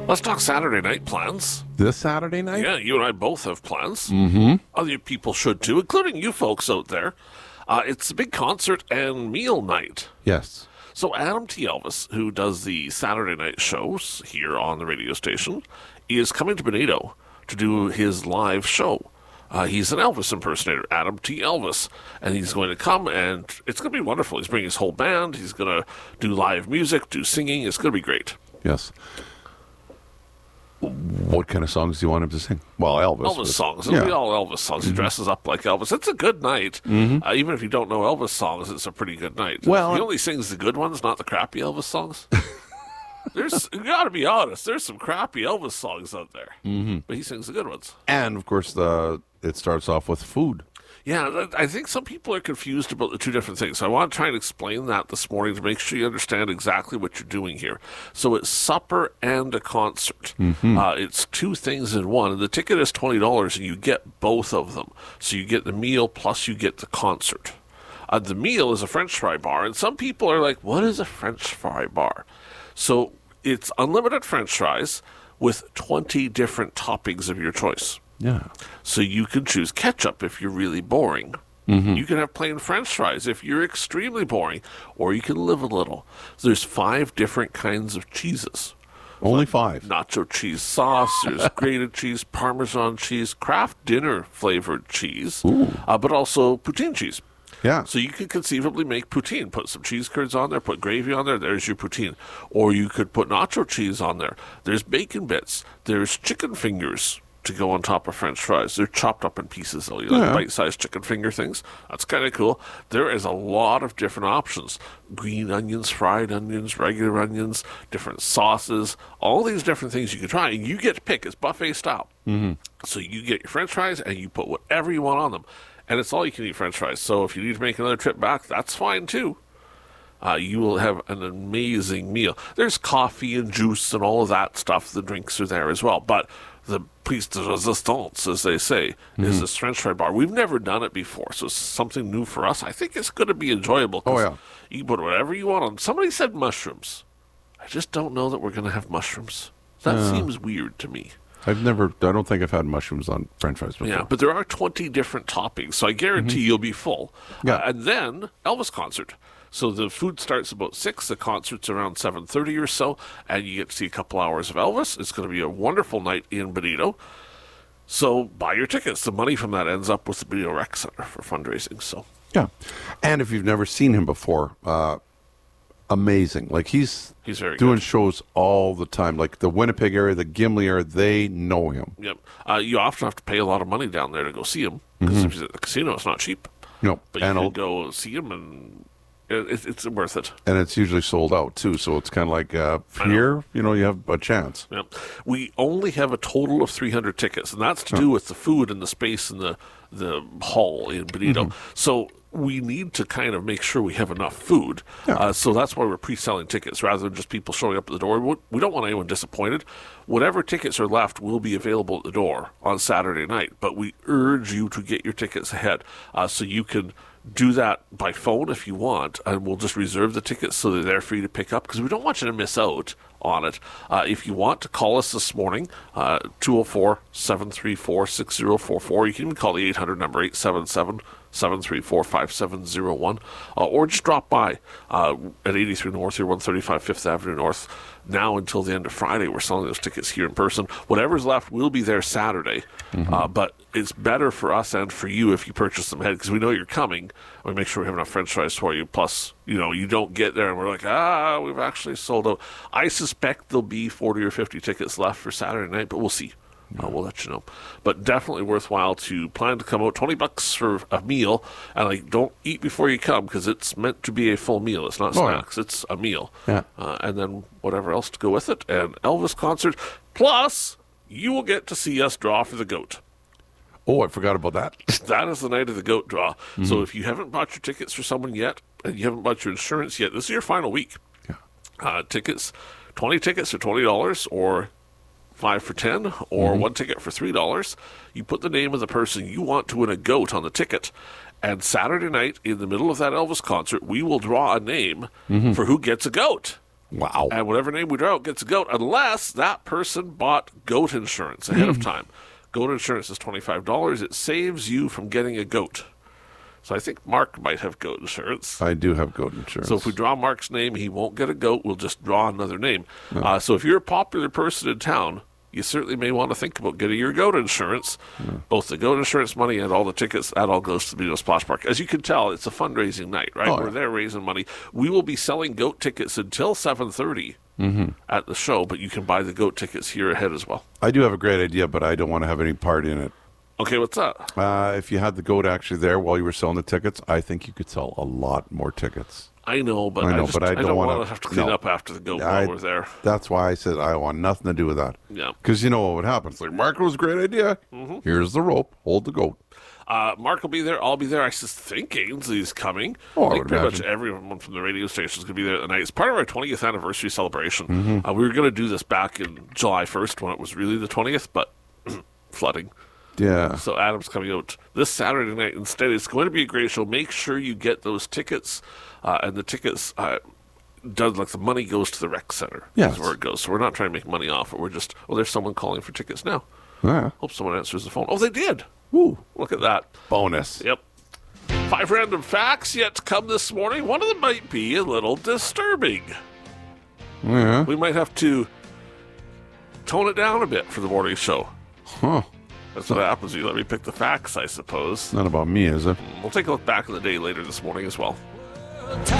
Let's talk Saturday night plans. This Saturday night? Yeah, you and I both have plans. Mm-hmm. Other people should too, including you folks out there. It's a big concert and meal night. Yes. So Adam T. Elvis, who does the Saturday night shows here on the radio station, is coming to Bonito to do his live show. He's an Elvis impersonator, Adam T. Elvis, and he's going to come, and it's going to be wonderful. He's bringing his whole band. He's going to do live music, do singing. It's going to be great. Yes. What kind of songs do you want him to sing? Well, Elvis songs. It'll be all Elvis songs. He dresses up like Elvis. It's a good night. Even if you don't know Elvis songs, it's a pretty good night. Well, he only sings the good ones, not the crappy Elvis songs. You got to be honest. There's some crappy Elvis songs out there, but he sings the good ones. And of course, it starts off with food. Yeah, I think some people are confused about the two different things. So I want to try and explain that this morning to make sure you understand exactly what you're doing here. So it's supper and a concert. It's two things in one. And the ticket is $20, and you get both of them. So you get the meal plus you get the concert. The meal is a French fry bar, and some people are like, what is a French fry bar? So it's unlimited French fries with 20 different toppings of your choice. Yeah. So you can choose ketchup if you're really boring. You can have plain French fries if you're extremely boring, or you can live a little. So there's 5 different kinds of cheeses. Only 5. Nacho cheese sauce, there's grated cheese, Parmesan cheese, Kraft Dinner flavored cheese, but also poutine cheese. Yeah. So you could conceivably make poutine. Put some cheese curds on there, put gravy on there, there's your poutine. Or you could put nacho cheese on there. There's bacon bits. There's chicken fingers to go on top of French fries. They're chopped up in pieces, though. You like bite-sized chicken finger things. That's kind of cool. There is a lot of different options. Green onions, fried onions, regular onions, different sauces, all these different things you can try. And you get to pick. It's buffet style. So you get your French fries, and you put whatever you want on them. And it's all you can eat French fries. So if you need to make another trip back, that's fine, too. You will have an amazing meal. There's coffee and juice and all of that stuff. The drinks are there as well. But the piece de resistance, as they say, is this French fry bar. We've never done it before, so it's something new for us. I think it's going to be enjoyable. Oh, yeah. You can put whatever you want on. Somebody said mushrooms. I just don't know that we're going to have mushrooms. That seems weird to me. I don't think I've had mushrooms on French fries before. Yeah, but there are 20 different toppings, so I guarantee you'll be full. Yeah. And then Elvis concert. So the food starts about 6, the concert's around 7:30 or so, and you get to see a couple hours of Elvis. It's going to be a wonderful night in Bonito. So buy your tickets. The money from that ends up with the Bonito Rec Center for fundraising. So yeah. And if you've never seen him before, amazing. Like he's very doing good. shows all the time. Like the Winnipeg area, the Gimli area, they know him. Yep. You often have to pay a lot of money down there to go see him, because if he's at the casino, it's not cheap. No. But you can go see him, and it's worth it. And it's usually sold out, too. So it's kind of like here, you have a chance. Yep. We only have a total of 300 tickets, and that's to do with the food and the space in the hall in Bonito. So we need to kind of make sure we have enough food. Yeah. So that's why we're pre-selling tickets rather than just people showing up at the door. We don't want anyone disappointed. Whatever tickets are left will be available at the door on Saturday night, but we urge you to get your tickets ahead so you can do that by phone if you want, and we'll just reserve the tickets so they're there for you to pick up, because we don't want you to miss out on it. If you want to call us this morning, 204-734-6044. You can even call the 800 number, 877-734-5701, or just drop by at 83 North here, 135 Fifth Avenue North. Now until the end of Friday, we're selling those tickets here in person. Whatever's left will be there Saturday, but it's better for us and for you if you purchase them ahead, because we know you're coming. We make sure we have enough French fries for you. Plus, you don't get there and we're like, we've actually sold out. I suspect there'll be 40 or 50 tickets left for Saturday night, but we'll see. We'll let you know. But definitely worthwhile to plan to come out. $20 for a meal, and don't eat before you come, because it's meant to be a full meal. It's not snacks. It's a meal. Yeah. And then whatever else to go with it. And Elvis concert. Plus, you will get to see us draw for the goat. Oh, I forgot about that. That is the night of the goat draw. So if you haven't bought your tickets for someone yet, and you haven't bought your insurance yet, this is your final week. Yeah. Tickets, 20 tickets are $20, or 5 for $10, or one ticket for $3. You put the name of the person you want to win a goat on the ticket, and Saturday night, in the middle of that Elvis concert, we will draw a name for who gets a goat. Wow. And whatever name we draw out gets a goat, unless that person bought goat insurance ahead of time. Goat insurance is $25. It saves you from getting a goat. So I think Mark might have goat insurance. I do have goat insurance. So if we draw Mark's name, he won't get a goat. We'll just draw another name. So if you're a popular person in town, you certainly may want to think about getting your goat insurance. Both the goat insurance money and all the tickets, that all goes to the Benito Splash Park. As you can tell, it's a fundraising night, right? We're there raising money. We will be selling goat tickets until 7:30 at the show, but you can buy the goat tickets here ahead as well. I do have a great idea, but I don't want to have any part in it. Okay, what's that? If you had the goat actually there while you were selling the tickets, I think you could sell a lot more tickets. I know, but I don't want to have to clean up after the goat while we're there. That's why I said I want nothing to do with that. Yeah. Because you know what would happen. It's like, Mark, it was a great idea. Here's the rope. Hold the goat. Mark will be there. I'll be there. I just think Ainsley's coming. Oh, I think pretty much everyone from the radio station is going to be there at the night. It's part of our 20th anniversary celebration. We were going to do this back in July 1st when it was really the 20th, but flooding. Yeah. So Adam's coming out this Saturday night instead. It's going to be a great show. Make sure you get those tickets. And the tickets, the money goes to the rec center. Yes. That's where it goes. So we're not trying to make money off it. We're just, there's someone calling for tickets now. Yeah. Hope someone answers the phone. Oh, they did. Woo. Look at that. Bonus. Yep. 5 random facts yet to come this morning. One of them might be a little disturbing. Yeah. We might have to tone it down a bit for the morning show. Huh. That's what happens. You let me pick the facts, I suppose. Not about me, is it? We'll take a look back in the day later this morning as well.